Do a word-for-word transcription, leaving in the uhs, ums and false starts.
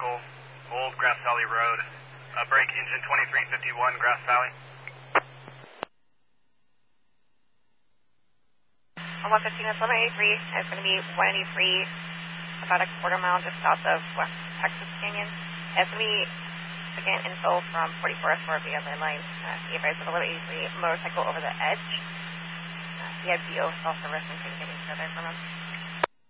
motorcycle, Old Grass Valley Road. Uh, break engine twenty-three fifty-one, Grass Valley. one fifteen, that's eleven eighty-three. It's going to be one eighty-three, about a quarter mile just south of West Texas Canyon. It's going to be, again, info from forty-fourth for the other line. Uh, see if I have eleven eighty-three motorcycle over the edge. Uh, he had B O cell service and couldn't get any further from him.